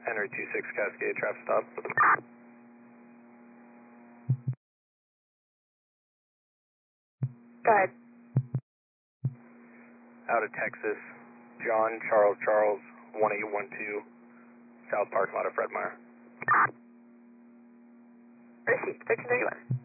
Henry 26 Cascade, traffic stop. Go ahead. Out of Texas, John Charles 1812, South Parking Lot of Fred Meyer. Received. 1331.